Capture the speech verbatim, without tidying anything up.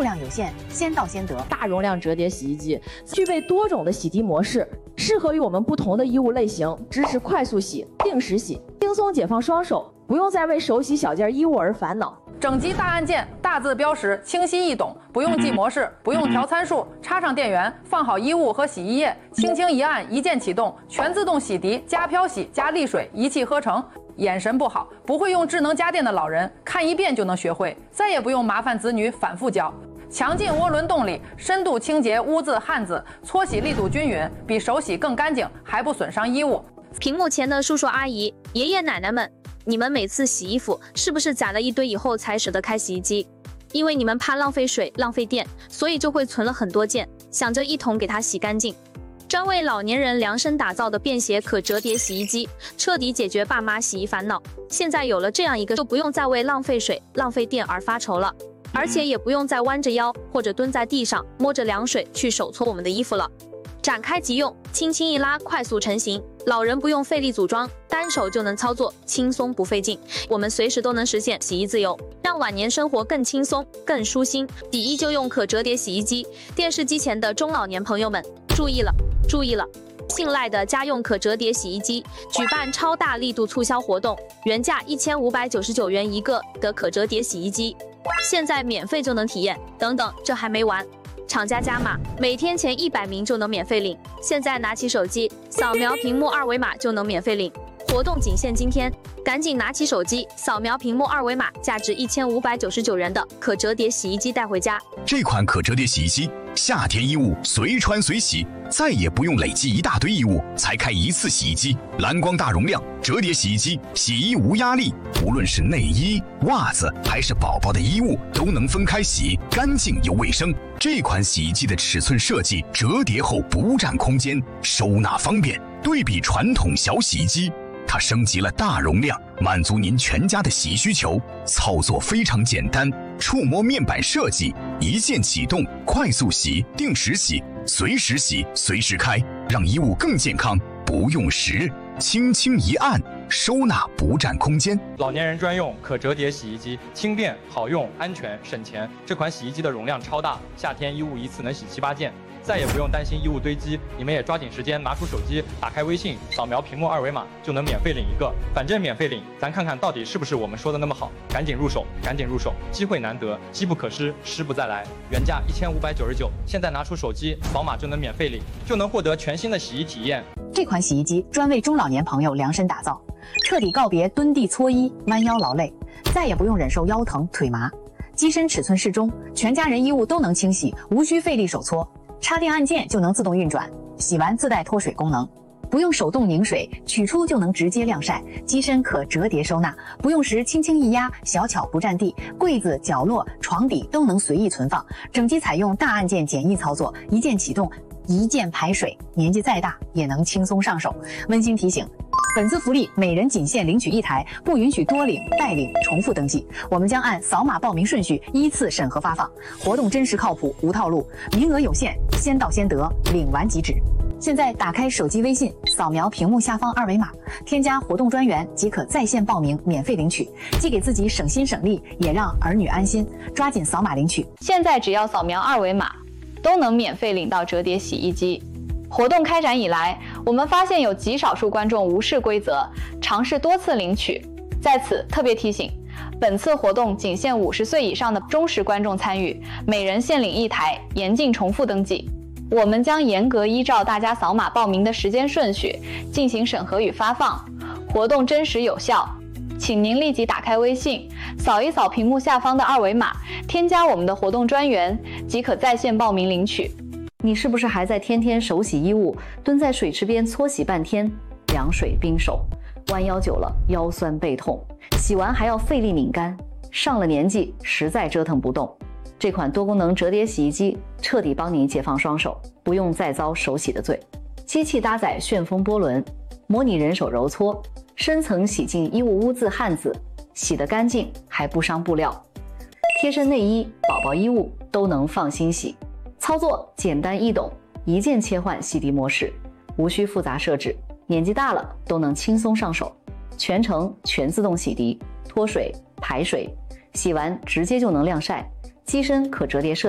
数量有限，先到先得。 大容量折叠洗衣机具备多种的洗涤模式，适合于我们不同的衣物类型，支持快速洗、定时洗，轻松解放双手，不用再为手洗小件衣物而烦恼。 整机大按键，大字标识，清晰易懂，不用记模式，不用调参数，插上电源，放好衣物和洗衣液，轻轻一按，一键启动，全自动洗涤、加漂洗、加沥水，一气呵成。眼神不好，不会用智能家电的老人，看一遍就能学会，再也不用麻烦子女反复教。强劲涡轮动力，深度清洁污渍汗渍，搓洗力度均匀，比手洗更干净，还不损伤衣物。 屏幕前的叔叔阿姨、爷爷奶奶们，你们每次洗衣服是不是攒了一堆以后才舍得开洗衣机？因为你们怕浪费水、浪费电，所以就会存了很多件，想着一桶给它洗干净。专为老年人量身打造的便携可折叠洗衣机，彻底解决爸妈洗衣烦恼。现在有了这样一个，就不用再为浪费水、浪费电而发愁了，而且也不用再弯着腰或者蹲在地上摸着凉水去手搓我们的衣服了。展开即用，轻轻一拉，快速成型。老人不用费力组装，单手就能操作，轻松不费劲。我们随时都能实现洗衣自由，让晚年生活更轻松、更舒心。洗衣就用可折叠洗衣机。电视机前的中老年朋友们，注意了，注意了！信赖的家用可折叠洗衣机举办超大力度促销活动，原价一千五百九十九元一个的可折叠洗衣机，现在免费就能体验。等等，这还没完！厂家加码，每天前一百名就能免费领。现在拿起手机，扫描屏幕二维码就能免费领。活动仅限今天，赶紧拿起手机，扫描屏幕二维码，价值一千五百九十九元的可折叠洗衣机带回家。 这款可折叠洗衣机，夏天衣物随穿随洗，再也不用累积一大堆衣物才开一次洗衣机。蓝光大容量折叠洗衣机，洗衣无压力，无论是内衣、袜子还是宝宝的衣物，都能分开洗，干净又卫生。这款洗衣机的尺寸设计，折叠后不占空间，收纳方便。对比传统小洗衣机，它升级了大容量，满足您全家的洗衣需求。操作非常简单，触摸面板设计，一键启动，快速洗、定时洗、随时洗、随时开，让衣物更健康。不用时，轻轻一按，收纳不占空间。 老年人专用可折叠洗衣机，轻便好用，安全省钱。这款洗衣机的容量超大，夏天衣物一次能洗七八件。再也不用担心衣物堆积，你们也抓紧时间拿出手机，打开微信，扫描屏幕二维码就能免费领一个，反正免费领，咱看看到底是不是我们说的那么好，赶紧入手，赶紧入手，机会难得，机不可失，失不再来。原价一千五百九十九，现在拿出手机扫码就能免费领，就能获得全新的洗衣体验。 这款洗衣机专为中老年朋友量身打造，彻底告别蹲地搓衣、弯腰劳累，再也不用忍受腰疼腿麻。机身尺寸适中，全家人衣物都能清洗，无需费力手搓。插电按键就能自动运转，洗完自带脱水功能，不用手动拧水，取出就能直接晾晒。机身可折叠收纳，不用时轻轻一压，小巧不占地，柜子、角落、床底都能随意存放。整机采用大按键简易操作，一键启动，一键排水，年纪再大也能轻松上手。温馨提醒，本次福利每人仅限领取一台，不允许多领、代领、重复登记。我们将按扫码报名顺序依次审核发放，活动真实靠谱，无套路，名额有限，先到先得，领完即止。现在打开手机微信，扫描屏幕下方二维码，添加活动专员即可在线报名，免费领取，既给自己省心省力，也让儿女安心。抓紧扫码领取！ 现在只要扫描二维码，都能免费领到折叠洗衣机。活动开展以来，我们发现有极少数观众无视规则，尝试多次领取。在此特别提醒，本次活动仅限五十岁以上的忠实观众参与，每人限领一台，严禁重复登记。我们将严格依照大家扫码报名的时间顺序进行审核与发放，活动真实有效。请您立即打开微信，扫一扫屏幕下方的二维码，添加我们的活动专员，即可在线报名领取。 你是不是还在天天手洗衣物，蹲在水池边搓洗半天，凉水冰手，弯腰久了腰酸背痛，洗完还要费力拧干，上了年纪实在折腾不动。这款多功能折叠洗衣机彻底帮你解放双手，不用再遭手洗的罪。机器搭载旋风波轮，模拟人手揉搓，深层洗净衣物污渍汗渍，洗得干净还不伤布料。贴身内衣、宝宝衣物都能放心洗。操作简单易懂，一键切换洗涤模式，无需复杂设置，年纪大了都能轻松上手。全程全自动洗涤、脱水、排水，洗完直接就能晾晒。机身可折叠设计。